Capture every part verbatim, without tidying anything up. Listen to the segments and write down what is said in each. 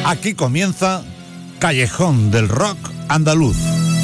Aquí comienza Callejón del Rock Andaluz.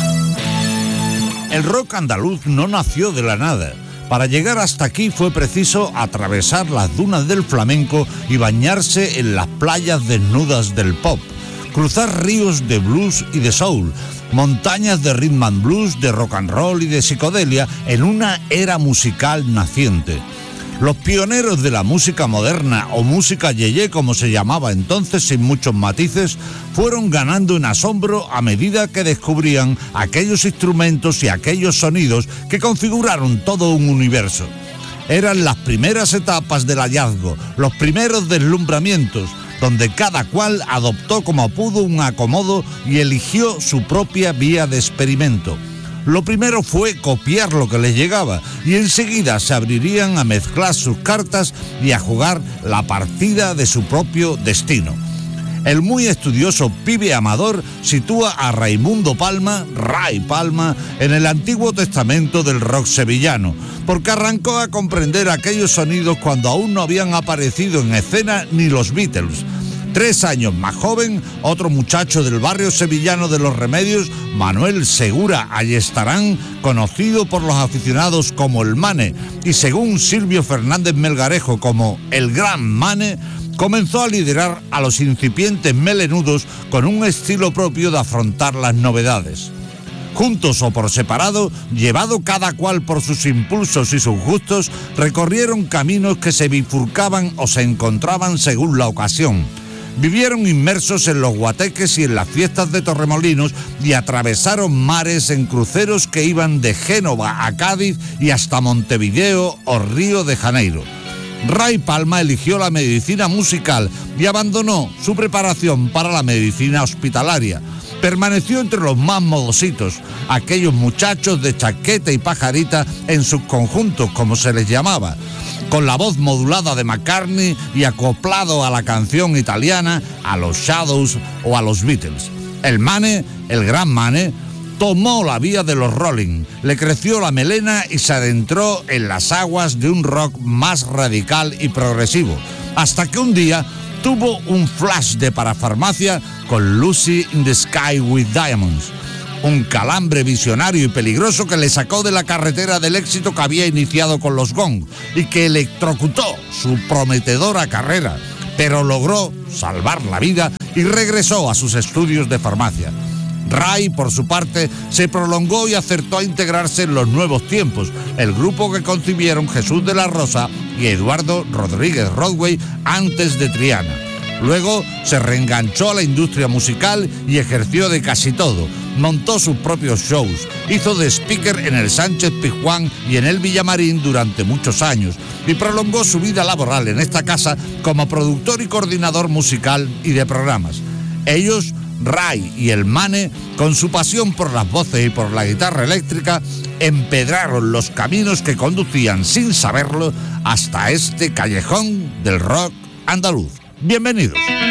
El rock andaluz no nació de la nada. Para llegar hasta aquí fue preciso atravesar las dunas del flamenco y bañarse en las playas desnudas del pop, cruzar ríos de blues y de soul, montañas de rhythm and blues, de rock and roll y de psicodelia en una era musical naciente. Los pioneros de la música moderna, o música yeye como se llamaba entonces sin muchos matices, fueron ganando en asombro a medida que descubrían aquellos instrumentos y aquellos sonidos que configuraron todo un universo. Eran las primeras etapas del hallazgo, los primeros deslumbramientos, donde cada cual adoptó como pudo un acomodo y eligió su propia vía de experimento. Lo primero fue copiar lo que les llegaba y enseguida se abrirían a mezclar sus cartas y a jugar la partida de su propio destino. El muy estudioso Pibe Amador sitúa a Raimundo Palma, Ray Palma, en el Antiguo Testamento del rock sevillano, porque arrancó a comprender aquellos sonidos cuando aún no habían aparecido en escena ni los Beatles. Tres años más joven, otro muchacho del barrio sevillano de Los Remedios, Manuel Segura Ayestarán, conocido por los aficionados como el Mane y según Silvio Fernández Melgarejo como el Gran Mane, comenzó a liderar a los incipientes melenudos con un estilo propio de afrontar las novedades. Juntos o por separado, llevado cada cual por sus impulsos y sus gustos, recorrieron caminos que se bifurcaban o se encontraban según la ocasión. Vivieron inmersos en los guateques y en las fiestas de Torremolinos y atravesaron mares en cruceros que iban de Génova a Cádiz y hasta Montevideo o Río de Janeiro. Ray Palma eligió la medicina musical y abandonó su preparación para la medicina hospitalaria. Permaneció entre los más modositos, aquellos muchachos de chaqueta y pajarita en sus conjuntos, como se les llamaba, con la voz modulada de McCartney y acoplado a la canción italiana, a los Shadows o a los Beatles. El Mane, el Gran Mane, tomó la vía de los Rolling, le creció la melena y se adentró en las aguas de un rock más radical y progresivo, hasta que un día tuvo un flash de parafarmacia con Lucy in the Sky with Diamonds, un calambre visionario y peligroso que le sacó de la carretera del éxito que había iniciado con los Gong y que electrocutó su prometedora carrera, pero logró salvar la vida y regresó a sus estudios de farmacia. Ray, por su parte, se prolongó y acertó a integrarse en los Nuevos Tiempos, el grupo que concibieron Jesús de la Rosa y Eduardo Rodríguez Rodway antes de Triana. Luego se reenganchó a la industria musical y ejerció de casi todo. Montó sus propios shows, hizo de speaker en el Sánchez Pizjuán y en el Villamarín durante muchos años y prolongó su vida laboral en esta casa como productor y coordinador musical y de programas. Ellos, Ray y el Mane, con su pasión por las voces y por la guitarra eléctrica, empedraron los caminos que conducían sin saberlo hasta este callejón del rock andaluz. Bienvenidos.